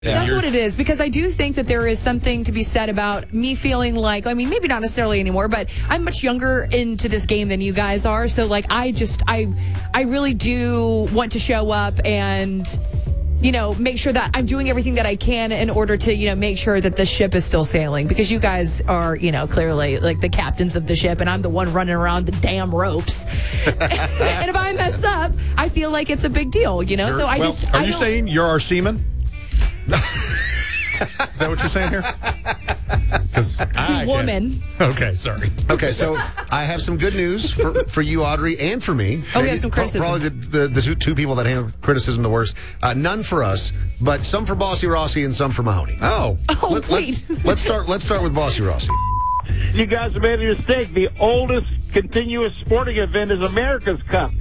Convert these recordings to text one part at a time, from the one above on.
That's what it is, because I do think that there is something to be said about me feeling like, I mean, maybe not necessarily anymore, but I'm much younger into this game than you guys are. So, like, I really do want to show up and, make sure that I'm doing everything that I can in order to, make sure that the ship is still sailing, because you guys are, clearly like the captains of the ship and I'm the one running around the damn ropes. And if I mess up, I feel like it's a big deal, Are you saying you're our seaman? Is that what you're saying here? Woman. Okay, sorry. Okay, so I have some good news for you, Audrey, and for me. Oh, we have some criticism. Probably the two people that handle criticism the worst. None for us, but some for Bossy Rossi and some for Mahoney. Wait. Let's start with Bossy Rossi. You guys have made a mistake. The oldest continuous sporting event is America's Cup.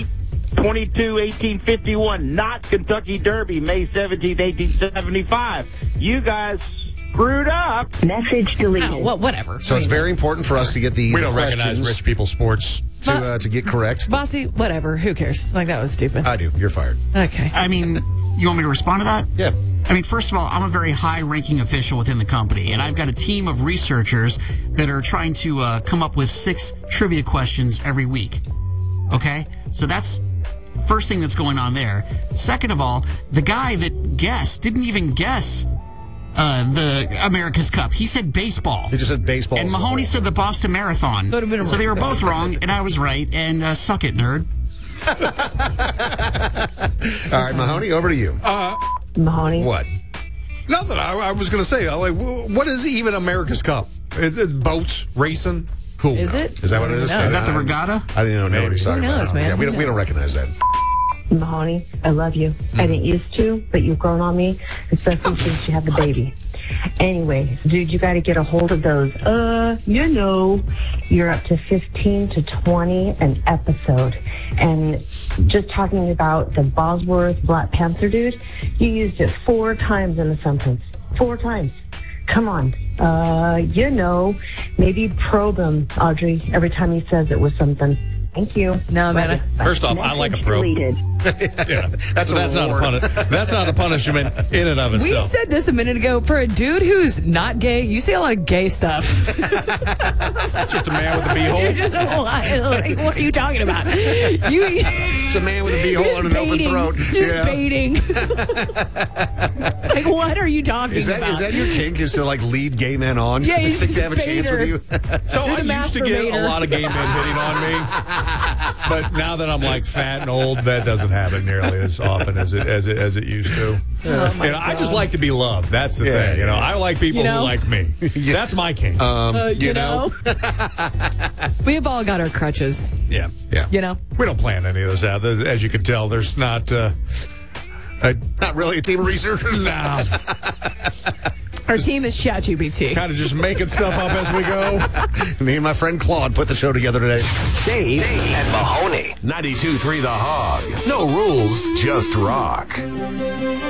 8/22/1851, not Kentucky Derby, May 17th, 1875. You guys screwed up. Message deleted. Oh, well, whatever. So it's very important for us to get the We don't recognize rich people's sports. To get correct. Bossy, whatever. Who cares? Like, that was stupid. I do. You're fired. Okay. I mean, you want me to respond to that? Yeah. I mean, first of all, I'm a very high-ranking official within the company, and I've got a team of researchers that are trying to come up with 6 trivia questions every week. Okay? So that's first thing that's going on there. Second of all, the guy that guessed didn't even guess the America's Cup. He said baseball. He just said baseball. And Mahoney said the Boston Marathon. So they were both wrong, and I was right. And suck it, nerd. All right, Mahoney, over to you. Mahoney. What? Nothing. I was going to say, what is even America's Cup? It's boats, racing. Cool. Is it? Is that what it is? No. Is that the regatta? I didn't know what he's talking Who knows, about. man? Yeah, we Who don't knows? recognize that. Mahoney, I love you. I didn't used to, but you've grown on me, especially since you have the baby. Anyway, dude, you got to get a hold of those. You're up to 15 to 20 an episode. And just talking about the Bosworth Black Panther dude, you used it 4 times in a sentence. 4 times. Come on. Maybe probe him, Audrey, every time he says it was something. Thank you. No, man. First off, I like a probe. Deleted. Yeah, that's not a punishment in and of We itself. said this a minute ago. For a dude who's not gay, you say a lot of gay stuff. Just a man with a beehole. Like, what are you talking about? It's a man with a beehole and an open throat. Just baiting. Like, what are you talking about? Is that your kink? Is to lead gay men on? Yeah, he's think they have a chance with you? So You're I the used to get a masturbator. lot of gay men hitting on me, but now that I'm fat and old, that doesn't happen nearly as often as it used to. I just like to be loved. That's the thing. I like people who like me. That's my kink. We have all got our crutches. Yeah. We don't plan any of this out. As you can tell, there's not. Not really a team of researchers? No. Our team is ChatGPT. Kind of just making stuff up as we go. Me and my friend Claude put the show together today. Dave and Mahoney. 92.3 The Hog. No rules, just rock.